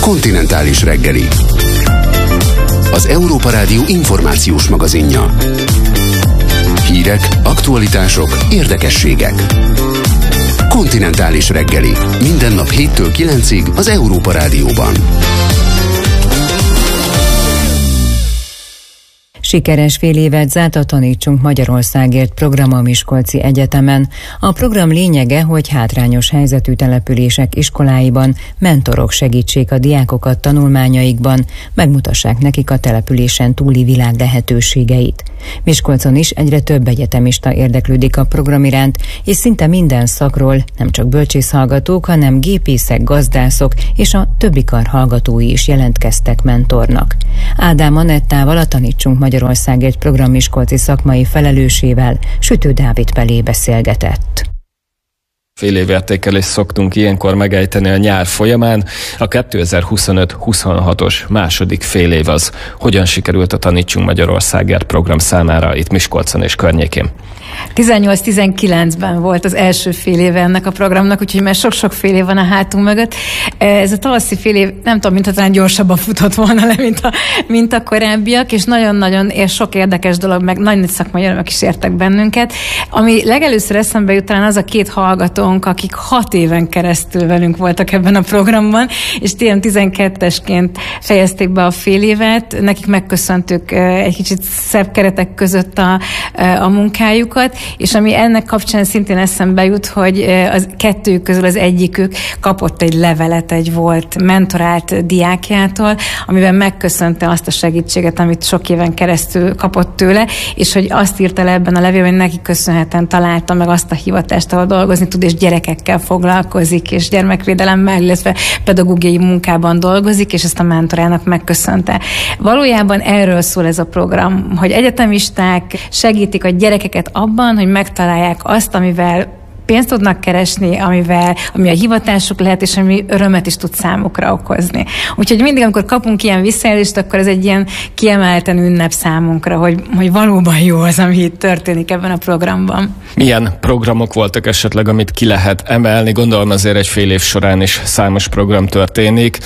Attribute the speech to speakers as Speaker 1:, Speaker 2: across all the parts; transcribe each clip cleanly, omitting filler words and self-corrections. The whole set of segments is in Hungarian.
Speaker 1: Kontinentális reggeli. Az Európa Rádió információs magazinja. Hírek, aktualitások, érdekességek. Kontinentális reggeli. Minden nap 7-től 9-ig az Európa Rádióban.
Speaker 2: Sikeres fél évet zárt a Tanítsunk Magyarországért program a Miskolci Egyetemen. A program lényege, hogy hátrányos helyzetű települések iskoláiban mentorok segítsék a diákokat tanulmányaikban, megmutassák nekik a településen túli világ lehetőségeit. Miskolcon is egyre több egyetemista érdeklődik a program iránt, és szinte minden szakról, nem csak bölcsészhallgatók, hanem gépészek, gazdászok és a többi kar hallgatói is jelentkeztek mentornak. Ádám Anettával, a Tanítsunk Magyarországért program miskolci szakmai felelősével, Sütő Dávid Pelé beszélgetett.
Speaker 3: Félévértékelést szoktunk ilyenkor megejteni a nyár folyamán. A 2025-26-os második félév az. Hogyan sikerült a Tanítsunk Magyarországért program számára itt Miskolcon és környékén?
Speaker 4: 18-19-ben volt az első fél éve ennek a programnak, úgyhogy már sok-sok fél év van a hátunk mögött. Ez a tavaszi fél év, nem tudom, mintha talán gyorsabban futott volna le, mint a korábbiak, és nagyon-nagyon és sok érdekes dolog, meg nagy szakmai örömök is értek bennünket. Ami legelőször eszembe jut, talán az a két hallgatónk, akik 6 éven keresztül velünk voltak ebben a programban, és 12-esként fejezték be a fél évet. Nekik megköszöntük egy kicsit szebb keretek között a munkájukat, és ami ennek kapcsán szintén eszembe jut, hogy az kettőjük közül az egyikük kapott egy levelet egy volt mentorált diákjától, amiben megköszönte azt a segítséget, amit sok éven keresztül kapott tőle, és hogy azt írta le ebben a levélben, hogy neki köszönhetően találta meg azt a hivatást, ahol dolgozni tud, és gyerekekkel foglalkozik, és gyermekvédelemmel, illetve pedagógiai munkában dolgozik, és ezt a mentorának megköszönte. Valójában erről szól ez a program, hogy egyetemisták segítik a gyerekeket abban, hogy megtalálják azt, amivel pénzt tudnak keresni, ami a hivatásuk lehet, és ami örömet is tud számukra okozni. Úgyhogy mindig, amikor kapunk ilyen visszajelzést, akkor ez egy ilyen kiemelten ünnep számunkra, hogy valóban jó az, ami itt történik ebben a programban.
Speaker 3: Milyen programok voltak esetleg, amit ki lehet emelni? Gondolom azért egy fél év során is számos program történik.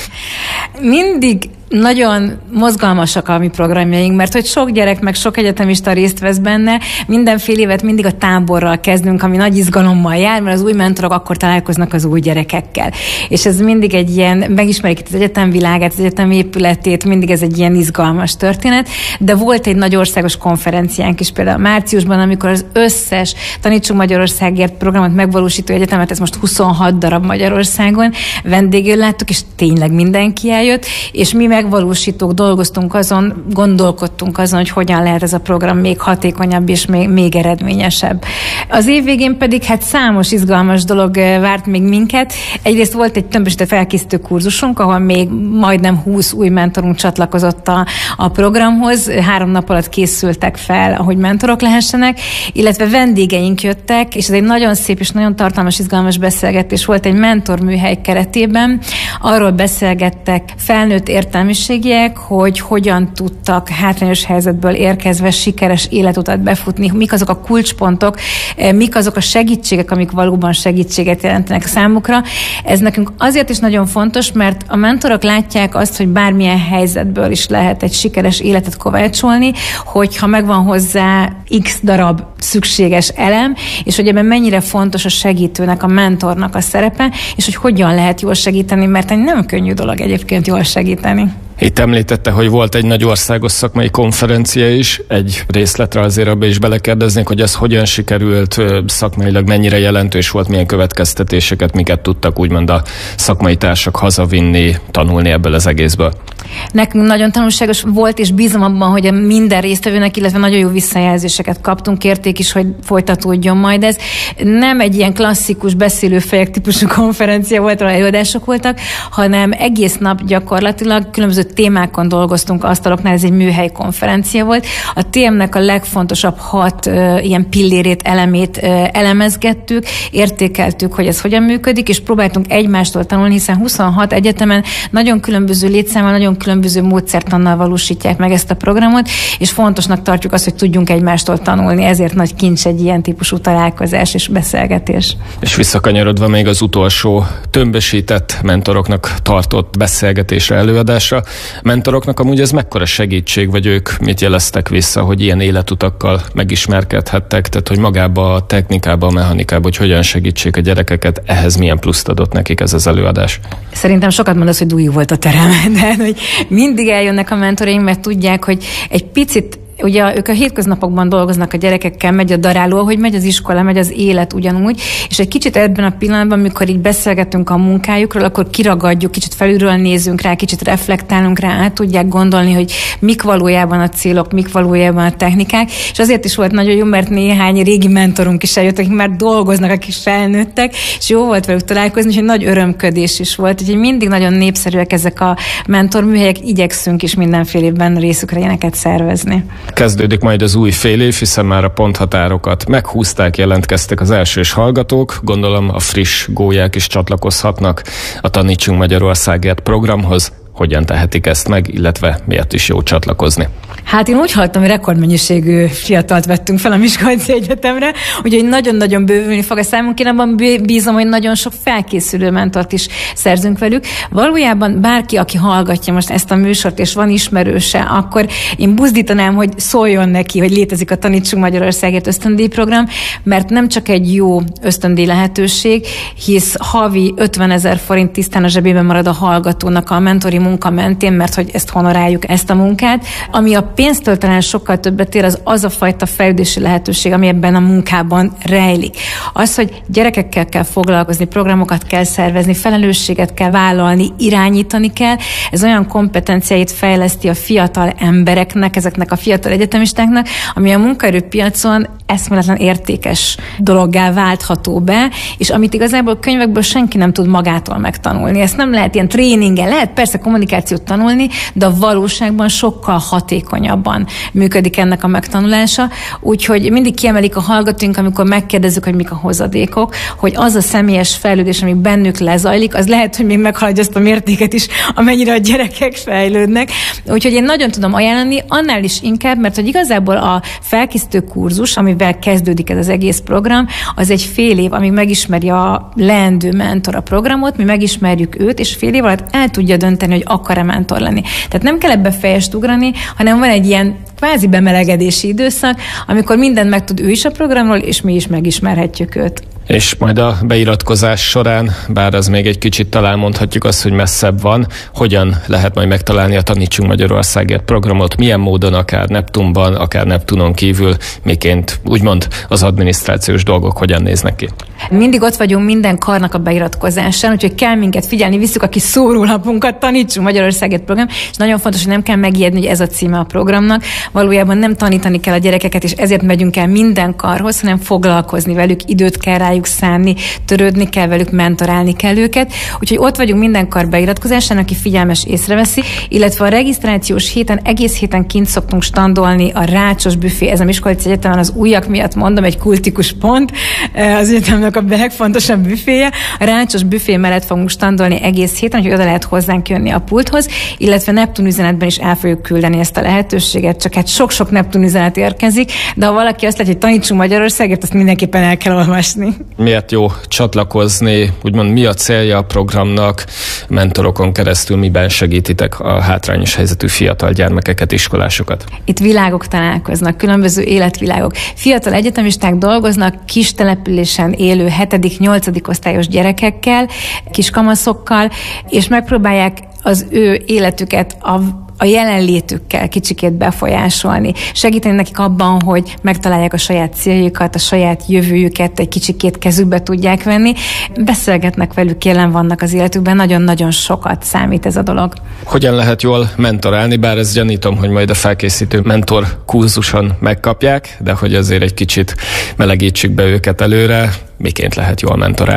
Speaker 4: Mindig nagyon mozgalmasak a mi programjaink, mert hogy sok gyerek, meg sok egyetemista részt vesz benne, minden fél évet mindig a táborral kezdünk, ami nagy izgalommal jár, mert az új mentorok akkor találkoznak az új gyerekekkel. És ez mindig egy ilyen, megismerik itt az egyetem világát, az egyetem épületét, mindig ez egy ilyen izgalmas történet, de volt egy nagy országos konferenciánk is például márciusban, amikor az összes Tanítsunk Magyarországért programot megvalósító egyetemet, ez most 26 darab Magyarországon, vendégül láttuk, és tényleg mindenki eljött, és mi megvalósítók dolgoztunk azon, gondolkodtunk azon, hogy hogyan lehet ez a program még hatékonyabb és még eredményesebb. Az év végén pedig számos izgalmas dolog várt még minket. Egyrészt volt egy tömbösített felkészítő kurzusunk, ahol még majdnem 20 új mentorunk csatlakozott a programhoz. 3 nap alatt készültek fel, ahogy mentorok lehessenek, illetve vendégeink jöttek, és ez egy nagyon szép és nagyon tartalmas, izgalmas beszélgetés volt egy mentorműhely keretében. Arról beszélgettek felnőtt értelmiségiek, hogy hogyan tudtak hátrányos helyzetből érkezve sikeres életutat befutni, mik azok a kulcspontok, mik azok a segítségek, amik valóban segítséget jelentenek számukra. Ez nekünk azért is nagyon fontos, mert a mentorok látják azt, hogy bármilyen helyzetből is lehet egy sikeres életet kovácsolni, hogyha megvan hozzá X darab szükséges elem, és hogy ebben mennyire fontos a segítőnek, a mentornak a szerepe, és hogy hogyan lehet jól segíteni, mert egy nem könnyű dolog egyébként jól segíteni.
Speaker 3: Itt említette, hogy volt egy nagy országos szakmai konferencia is, egy részletre azért abba is belekérdeznék, hogy ez hogyan sikerült, szakmailag mennyire jelentős volt, milyen következtetéseket, miket tudtak úgymond a szakmai társak hazavinni, tanulni ebből az egészből.
Speaker 4: Nekünk nagyon tanulságos volt, és bízom abban, hogy minden résztvevőnek, illetve nagyon jó visszajelzéseket kaptunk, kérték is, hogy folytatódjon majd ez. Nem egy ilyen klasszikus beszélőfejek típusú konferencia volt, ahol előadások voltak, hanem egész nap gyakorlatilag különböző témákon dolgoztunk asztaloknál, ez egy műhely konferencia volt. A TM-nek a legfontosabb 6 ilyen pillérét, elemét elemezgettük, értékeltük, hogy ez hogyan működik, és próbáltunk egymástól tanulni, hiszen 26 egyetemen nagyon különböző létszámmal, nagyon nagyon különböző módszertannal valósítják meg ezt a programot, és fontosnak tartjuk azt, hogy tudjunk egymástól tanulni, ezért nagy kincs egy ilyen típusú találkozás és beszélgetés.
Speaker 3: És visszakanyarodva még az utolsó tömbösített mentoroknak tartott beszélgetésre, előadásra. Mentoroknak amúgy ez mekkora segítség, vagy ők mit jeleztek vissza, hogy ilyen életutakkal megismerkedhettek, tehát hogy magába a technikába, a mechanikába, hogy hogyan segítsék a gyerekeket, ehhez milyen pluszt adott nekik ez az előadás?
Speaker 4: Szerintem sokat mondasz, hogy dújú volt a terem, de hogy mindig eljönnek a mentoraim, mert tudják, hogy egy picit ugye ők a hétköznapokban dolgoznak a gyerekekkel, megy a daráló, hogy megy az iskola, megy az élet ugyanúgy, és egy kicsit ebben a pillanatban, amikor így beszélgetünk a munkájukról, akkor kiragadjuk, kicsit felülről nézünk rá, kicsit reflektálunk rá, át tudják gondolni, hogy mik valójában a célok, mik valójában a technikák, és azért is volt nagyon jó, mert néhány régi mentorunk is eljött, akik már dolgoznak, akik felnőttek, és jó volt velük találkozni, és egy nagy örömködés is volt, úgyhogy mindig nagyon népszerűek ezek a mentorműhelyek, igyekszünk is mindenféleképpen részükre ilyeneket szervezni.
Speaker 3: Kezdődik majd az új fél év, hiszen már a ponthatárokat meghúzták, jelentkeztek az elsős hallgatók. Gondolom a friss gólyák is csatlakozhatnak a Tanítsunk Magyarországért programhoz. Hogyan tehetik ezt meg, illetve miért is jó csatlakozni?
Speaker 4: Hát én úgy hallottam, hogy rekordmennyiségű fiatalt vettünk fel a Miskolci Egyetemre, úgyhogy nagyon-nagyon bővülni fog a számunk. Én abban bízom, hogy nagyon sok felkészülő mentort is szerzünk velük. Valójában bárki, aki hallgatja most ezt a műsort, és van ismerőse, akkor én buzdítanám, hogy szóljon neki, hogy létezik a Tanítsunk Magyarországért ösztöndíjprogram, mert nem csak egy jó ösztöndíj lehetőség, hisz havi 50 000 forint tisztán a zsebében marad a hallgatónak a mentori munka mentén, mert hogy ezt honoráljuk, ezt a munkát. Ami a pénztől talán sokkal többet ér, az a fajta fejlődési lehetőség, ami ebben a munkában rejlik. Az, hogy gyerekekkel kell foglalkozni, programokat kell szervezni, felelősséget kell vállalni, irányítani kell, ez olyan kompetenciáit fejleszti a fiatal embereknek, ezeknek a fiatal egyetemistáknak, ami a munkaerőpiacon eszméletlen értékes dologgá váltható be, és amit igazából könyvekből senki nem tud magától megtanulni. Ezt nem lehet ilyen tréningen, lehet persze kommunikációt tanulni, de a valóságban sokkal hatékonyabban működik ennek a megtanulása. Úgyhogy mindig kiemelik a hallgatóink, amikor megkérdezzük, hogy mik a hozadékok, hogy az a személyes fejlődés, ami bennük lezajlik, az lehet, hogy még meghaladja azt a mértéket is, amennyire a gyerekek fejlődnek. Úgyhogy én nagyon tudom ajánlani, annál is inkább, mert hogy igazából a felkészítő kurzus, amivel kezdődik ez az egész program, az egy fél év, amíg megismeri a leendő mentor a programot, mi megismerjük őt, és fél év alatt el tudja dönteni, hogy akar-e mentor lenni. Tehát nem kell ebbe fejest ugrani, hanem van egy ilyen kvázi bemelegedési időszak, amikor mindent megtud ő is a programról, és mi is megismerhetjük őt.
Speaker 3: És majd a beiratkozás során, bár az még egy kicsit talán mondhatjuk azt, hogy messzebb van, hogyan lehet majd megtalálni a Tanítsunk Magyarországért programot, milyen módon, akár Neptunban, akár Neptunon kívül, miként úgymond az adminisztrációs dolgok hogyan néznek ki?
Speaker 4: Mindig ott vagyunk minden karnak a beiratkozásán, úgyhogy kell minket figyelni, visszük a kis szórólapunkat, Tanítsunk Magyarországért program, és nagyon fontos, hogy nem kell megijedni, hogy ez a címe a programnak. Valójában nem tanítani kell a gyerekeket, és ezért megyünk el minden karhoz, hanem foglalkozni velük, időt kell rájuk szánni, törődni kell velük, mentorálni kell őket. Úgyhogy ott vagyunk minden kar beiratkozásán, aki figyelmes észreveszi, illetve a regisztrációs héten, egész héten kint szoktunk standolni a Rácsos büfé, ez a Miskolci Egyetemen az újak miatt mondom, egy kultikus pont, az egyetemnek a legfontosabb büféje. A Rácsos büfé mellett fogunk standolni egész héten, hogy oda lehet hozzánk jönni a pulthoz, illetve Neptun üzenetben is el fogjuk küldeni ezt a lehetőséget, csak hát sok-sok Neptun üzenet érkezik, de ha valaki azt látja, hogy Tanítsunk Magyarországért, azt mindenképpen el kell olvasni.
Speaker 3: Miért jó csatlakozni, úgymond mi a célja a programnak, mentorokon keresztül miben segítitek a hátrányos helyzetű fiatal gyermekeket, iskolásokat?
Speaker 4: Itt világok találkoznak, különböző életvilágok. Fiatal egyetemisták dolgoznak kis településen élő 7.-8. osztályos gyerekekkel, kiskamaszokkal, és megpróbálják az ő életüket a jelenlétükkel kicsikét befolyásolni. Segíteni nekik abban, hogy megtalálják a saját céljukat, a saját jövőjüket egy kicsikét kezükbe tudják venni. Beszélgetnek velük, jelen vannak az életükben, nagyon-nagyon sokat számít ez a dolog.
Speaker 3: Hogyan lehet jól mentorálni, bár ezt gyanítom, hogy majd a felkészítő mentor kurzuson megkapják, de hogy azért egy kicsit melegítsük be őket előre, miként lehet jól mentorálni?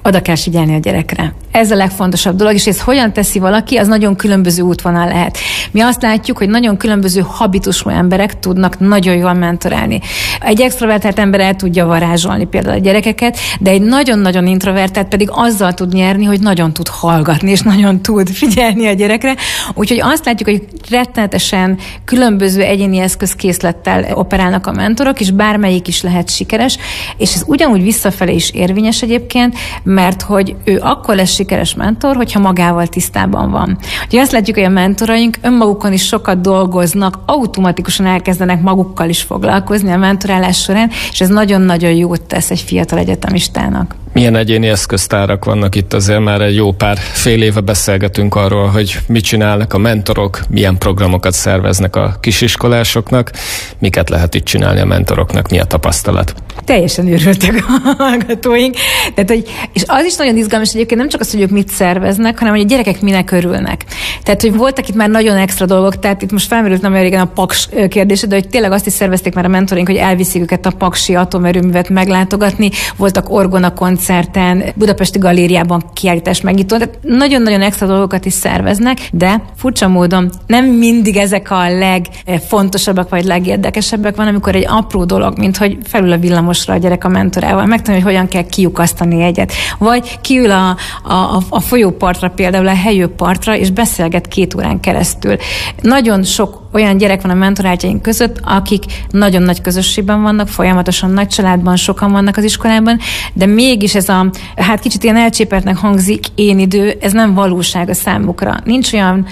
Speaker 4: oda kell figyelni a gyerekre. Ez a legfontosabb dolog, és ez hogyan teszi valaki, az nagyon különböző útvonal lehet. Mi azt látjuk, hogy nagyon különböző habitusú emberek tudnak nagyon jól mentorálni. Egy extrovertált ember el tudja varázsolni például a gyerekeket, de egy nagyon-nagyon introvertált pedig azzal tud nyerni, hogy nagyon tud hallgatni, és nagyon tud figyelni a gyerekre. Úgyhogy azt látjuk, hogy rettenetesen különböző egyéni eszközkészlettel operálnak a mentorok, és bármelyik is lehet sikeres, és ez ugyanúgy visszafelé is érvényes egyébként, mert hogy ő akkor lesz sikeres mentor, hogyha magával tisztában van. Ugye azt látjuk, hogy a mentoraink önmagukon is sokat dolgoznak, automatikusan elkezdenek magukkal is foglalkozni a mentorálás során, és ez nagyon-nagyon jót tesz egy fiatal egyetemistának.
Speaker 3: Milyen egyéni eszköztárak vannak itt? Azért már egy jó pár fél éve beszélgetünk arról, hogy mit csinálnak a mentorok, milyen programokat szerveznek a kisiskolásoknak, miket lehet itt csinálni a mentoroknak, mi a tapasztalat?
Speaker 4: Teljesen őrültek a hallgatóink. És az is nagyon izgalmas egyébként, nem csak az, hogy ők mit szerveznek, hanem hogy a gyerekek minek örülnek. Tehát, hogy voltak itt már nagyon extra dolgok, tehát itt most felmerült nem régen a Paks kérdése, de hogy tényleg azt is szervezték már a mentorink, hogy elviszik őket a paksi atomerőművet meglátogatni, voltak orgona koncerten, Budapesti Galériában kiállítás megnyitó, tehát nagyon-nagyon extra dolgokat is szerveznek, de furcsa módon nem mindig ezek a legfontosabbak vagy legérdekesebbek, van, amikor egy apró dolog, mint hogy felül a villamosra a gyerek a mentorával, megtanulja, hogy hogyan kell kiukasztani egyet. Vagy kiül a folyópartra, például a helyőpartra, és beszélget 2 órán keresztül. Nagyon sok olyan gyerek van a mentoráltjaink között, akik nagyon nagy közösségben vannak, folyamatosan nagy családban, sokan vannak az iskolában, de mégis ez kicsit ilyen elcsépeltnek hangzik én idő, ez nem valóság a számukra. Nincs olyan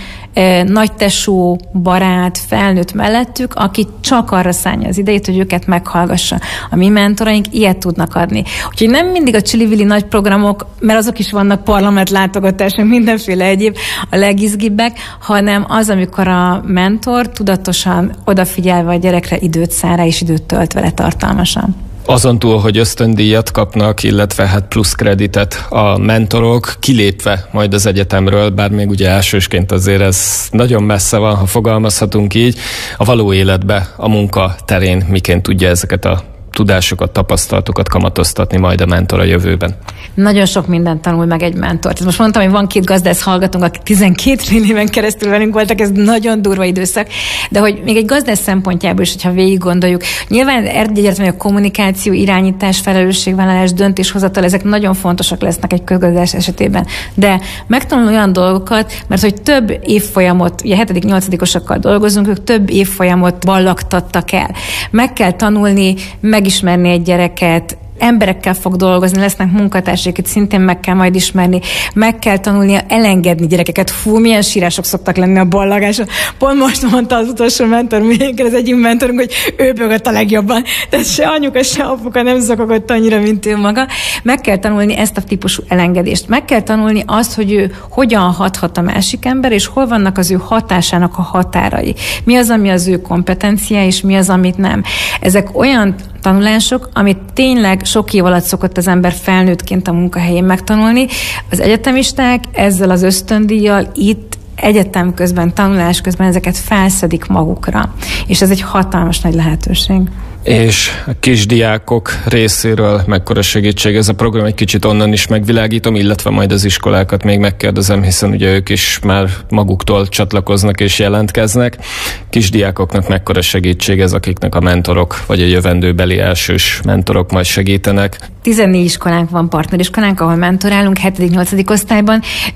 Speaker 4: nagytesó, barát, felnőtt mellettük, aki csak arra szánja az idejét, hogy őket meghallgassa. A mi mentoraink ilyet tudnak adni. Úgyhogy nem mindig a csili-vili nagy programok, mert azok is vannak parlamentlátogatások, mindenféle egyéb, a legizgibbek, hanem az, amikor a mentor tudatosan odafigyelve a gyerekre időt szán rá, és időt tölt vele tartalmasan.
Speaker 3: Azon túl, hogy ösztöndíjat kapnak, illetve plusz kreditet a mentorok, kilépve majd az egyetemről, bár még ugye elsősként azért ez nagyon messze van, ha fogalmazhatunk így, a való életbe, a munka terén miként tudja ezeket a tudásokat, tapasztalatokat kamatoztatni majd a mentor a jövőben?
Speaker 4: Nagyon sok mindent tanul meg egy mentor. Most mondtam, hogy van 2 gazdász hallgatónk, akik 12 éven keresztül velünk voltak, ez nagyon durva időszak, de hogy még egy gazdász szempontjából is, hogyha végig gondoljuk, nyilván egyértelmű, hogy a kommunikáció, irányítás, felelősségvállalás, döntéshozatal, ezek nagyon fontosak lesznek egy közgazdás esetében. De megtanul olyan dolgokat, mert hogy több évfolyamot, ugye 7.-8-osakkal dolgozunk, ők több évfolyamot ballagtattak el. Meg kell tanulni, megismerni egy gyereket, emberekkel fog dolgozni, lesznek munkatársaik, szintén meg kell majd ismerni, meg kell tanulnia elengedni gyerekeket. Fú, milyen sírások szoktak lenni a ballagáson. Pont most mondta az utolsó mentor, az egyik mentorunk, hogy ő bögött a legjobban. Tehát se anyuka, se apuka nem zokogott annyira, mint ő maga. Meg kell tanulni ezt a típusú elengedést. Meg kell tanulni azt, hogy ő hogyan hathat a másik ember, és hol vannak az ő hatásának a határai. Mi az, ami az ő kompetenciája, és mi az, amit nem. Ezek olyan tanulások, amit tényleg sok év alatt szokott az ember felnőttként a munkahelyén megtanulni. Az egyetemisták ezzel az ösztöndíjjal itt egyetem közben, tanulás közben ezeket felszedik magukra. És ez egy hatalmas nagy lehetőség.
Speaker 3: És a kisdiákok részéről mekkora segítség ez a program, egy kicsit onnan is megvilágítom, illetve majd az iskolákat még megkérdezem, hiszen ugye ők is már maguktól csatlakoznak és jelentkeznek. Kisdiákoknak mekkora segítség ez, akiknek a mentorok, vagy a jövendőbeli elsős mentorok majd segítenek?
Speaker 4: 14 iskolánk van, partneriskolánk, ahol mentorálunk, 7.-8. osztályban.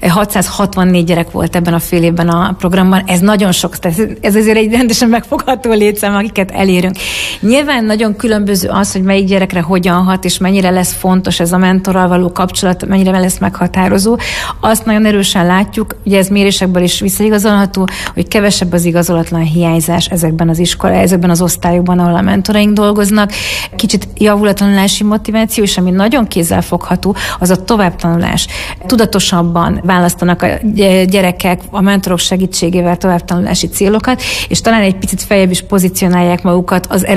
Speaker 4: 664 gyerek volt ebben a fél évben a programban. Ez nagyon sok, ez azért egy rendesen megfogható létszám, akiket elérünk. Nyilván nagyon különböző az, hogy melyik gyerekre hogyan hat, és mennyire lesz fontos ez a mentorral való kapcsolat, mennyire lesz meghatározó. Azt nagyon erősen látjuk, ugye ez mérésekből is visszaigazolható, hogy kevesebb az igazolatlan hiányzás ezekben az osztályokban, ahol a mentoraink dolgoznak. Kicsit javul a tanulási motiváció, és ami nagyon kézzelfogható, az a továbbtanulás. Tudatosabban választanak a gyerekek a mentorok segítségével továbbtanulási célokat, és talán egy picit feljebb is pozícionálják magukat az eredeti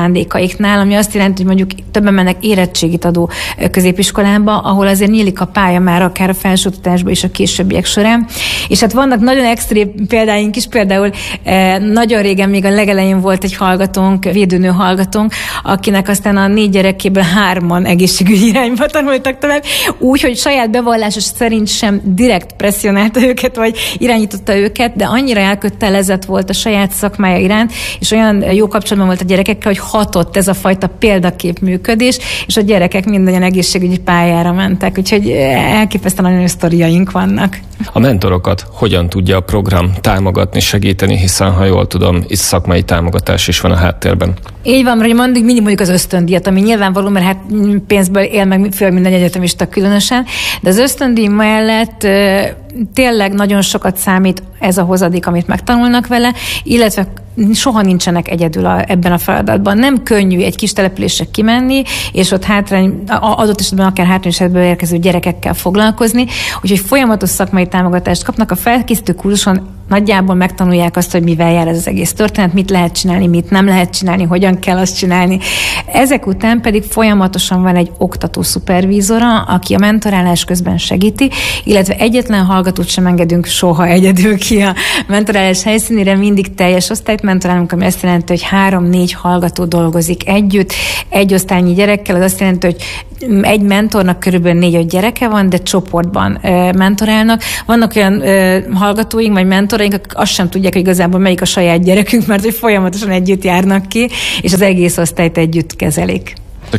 Speaker 4: szándékaiknál, ami azt jelenti, hogy mondjuk többen mennek érettségit adó középiskolába, ahol azért nyílik a pálya már akár a felsőoktatásba is a későbbiek során. És hát vannak nagyon extrém példáink is, például nagyon régen még a legelején volt egy hallgatónk, védőnő hallgatónk, akinek aztán a 4 gyerekéből 3-an egészségügyi irányba tanultak tovább, úgy, hogy saját bevallása szerint sem direkt presszionálta őket, vagy irányította őket, de annyira elkötelezett volt a saját szakmája iránt, és olyan jó kapcsolatban volt a gyerekekkel, hogy hatott ez a fajta példakép működés, és a gyerekek mindannyian egészségügyi pályára mentek, úgyhogy elképesztően nagyon sztoriaink vannak.
Speaker 3: A mentorokat hogyan tudja a program támogatni, segíteni, hiszen ha jól tudom, itt szakmai támogatás is van a háttérben.
Speaker 4: Így van, mert mindig mondjuk az ösztöndíjat, ami nyilvánvaló, mert hát pénzből él meg föl minden egyetemista különösen, de az ösztöndíj mellett tényleg nagyon sokat számít ez a hozadék, amit megtanulnak vele, illetve soha nincsenek egyedül ebben a feladatban. Nem könnyű egy kis településre kimenni, és ott adott esetben akár hátrányos helyzetből érkező gyerekekkel foglalkozni, úgyhogy folyamatos szakmai támogatást kapnak. A felkészítő kurzuson nagyjából megtanulják azt, hogy mivel jár ez az egész történet, mit lehet csinálni, mit nem lehet csinálni, hogyan kell azt csinálni. Ezek után pedig folyamatosan van egy oktató szupervízora, aki a mentorálás közben segíti, illetve egyetlen hallgatót sem engedünk soha egyedül ki a mentorálás helyszínére, mindig teljes osztályt mentorálunk, ami azt jelenti, hogy 3-4 hallgató dolgozik együtt, egy osztálynyi gyerekkel, az azt jelenti, hogy egy mentornak körülbelül 4-5 gyereke van, de csoportban mentorálnak. Vannak olyan hallgatóink, vagy mentoraink, akik azt sem tudják, hogy igazából melyik a saját gyerekünk, mert hogy folyamatosan együtt járnak ki, és az egész osztályt együtt kezelik.
Speaker 3: A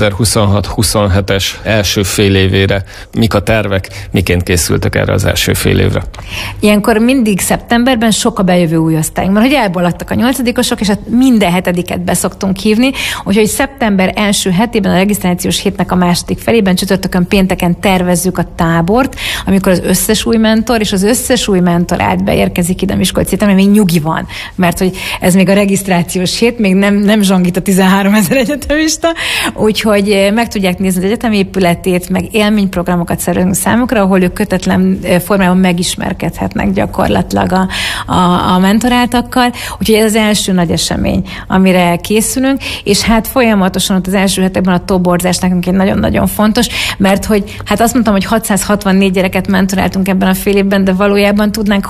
Speaker 3: 2026-27-es első fél évére mik a tervek, miként készültek erre az első fél évre?
Speaker 4: Ilyenkor mindig szeptemberben sok a bejövő új osztályunk, mert hogy elbaladtak a 8-osok, és hát minden 7-et beszoktunk hívni, úgyhogy szeptember első hetében, a regisztrációs hétnek a második felében, csütörtökön, pénteken tervezzük a tábort, amikor az összes új mentor és az összes új mentorát beérkezik ide Miskolci Egyetemre, még nyugi van, mert hogy ez még a regisztrációs hét, még nem zsongít a 13 000 egyetemista, úgyhogy meg tudják nézni az egyetem épületét, meg élményprogramokat szervezünk számukra, ahol ők kötetlen formában megismerkedhetnek gyakorlatilag a mentoráltakkal. Úgyhogy ez az első nagy esemény, amire készülünk, és hát folyamatosan ott az első hetekben a toborzás nekünk egy nagyon-nagyon fontos, mert hogy hát azt mondtam, hogy 664 gyereket mentoráltunk ebben a fél évben, de valójában tudnánk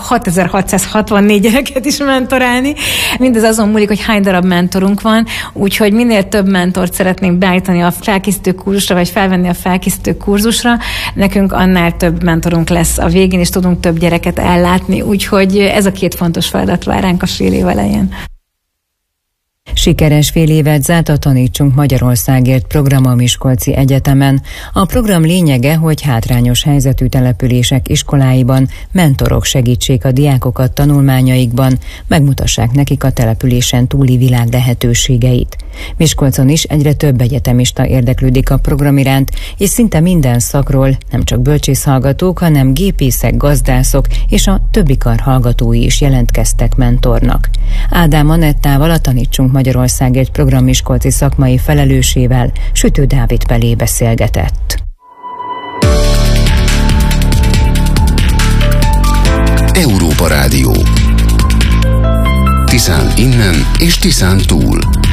Speaker 4: 6664 gyereket is mentorálni. Mindez azon múlik, hogy hány darab mentorunk van, úgyhogy minél több mentort szeretnénk beállítani a felkészítő kurzusra, vagy felvenni a felkészítő kurzusra, nekünk annál több mentorunk lesz a végén, és tudunk több gyereket ellátni, úgyhogy ez a 2 fontos feladat vár ránk a fél év elején.
Speaker 2: Sikeres fél évet zárt a Tanítsunk Magyarországért program a Miskolci Egyetemen. A program lényege, hogy hátrányos helyzetű települések iskoláiban mentorok segítsék a diákokat tanulmányaikban, megmutassák nekik a településen túli világ lehetőségeit. Miskolcon is egyre több egyetemista érdeklődik a program iránt, és szinte minden szakról nem csak bölcsészhallgatók, hanem gépészek, gazdászok és a többi kar hallgatói is jelentkeztek mentornak. Ádám Anettával, a Tanítsunk Magyarországért program miskolci szakmai felelősével, Sütő Dávid Pelé beszélgetett.
Speaker 1: Európa Rádió. Tiszán innen és Tiszán túl.